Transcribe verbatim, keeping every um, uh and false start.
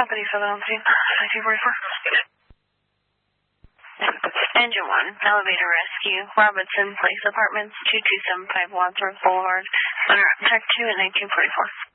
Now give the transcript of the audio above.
Company seven on scene, nineteen forty-four. Engine one, elevator rescue, Robinson Place Apartments, two two seven five Wadsworth Boulevard, owner Tech two at nineteen forty-four.